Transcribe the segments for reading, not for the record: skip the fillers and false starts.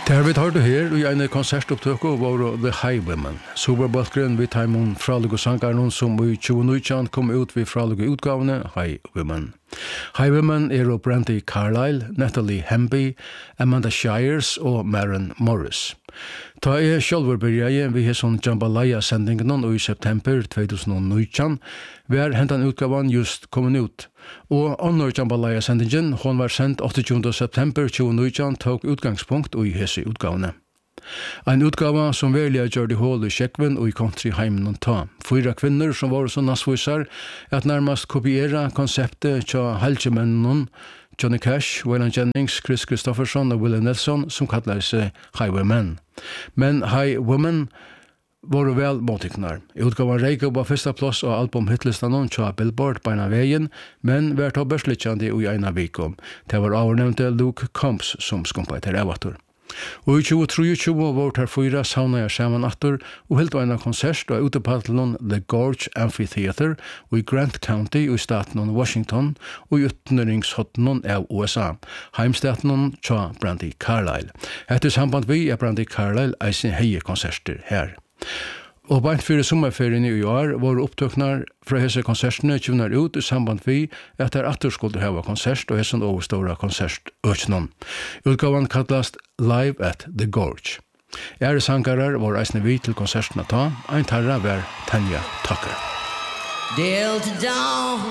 Der vi tar det her i en konsertopptøk var The Highwaymen. Superbalkeren vi tar imon fralige sangeren som i 2019 kom ut ved fralige utgavene Highwaymen. Highwaymen og Brandy Carlile, Natalie Hemby, Amanda Shires og Maren Morris. Ta sjálfur byrjaði við hesson Jambalaya-sendingen i september 2019, var hentan utgavan just kommet ut. Og annor Jambalaya-sendingen, hon var sendt 28. september 2019, tok utgangspunkt i hese utgavene. En utgava som verlig gjør det hål i Kjekven og i countryheimen ta. 4 kvinner som var så nassvisar at nærmast kopiera konseptet tja halvkjemennene Johnny Cash, Waylon Jennings, Chris Christopherson og Willie Nelson som kallar seg Highwaymen. Men Highwaymen var vel motiknar. Utgavan reika på fyrsta plass av album-hitlistanon tja Billboard beina vegin, men var ta børslikkjandi i eina vikom. Det var avnevnte Luke Combs som skumpa etter avatur. Og i 2023 var her 4 sauna jeg saman attor og helt en konsert og utepattelon The Gorge Amphitheater og i Grant County og i staten Washington og i utenringshotten av USA. Heimstaten tja Brandy Carlile. Etter samband vi Brandy Carlile eisen heie konserter her. Og bant fyrir sommerferien i år var opptøknar fra hese konsertene tjunar ut i samband vi at der atter skulle hava konsert og hesson overstora konsert øknon. Utgavan kallast Live at the Gorge. Ære sangarar var eisne vi til konsertene ta, ein tarra var Tanya Tucker. Delta Dawn,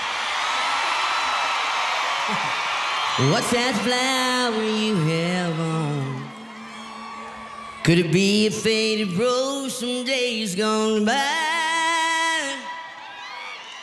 what's that flower you have on? Could it be a faded rose from days gone by?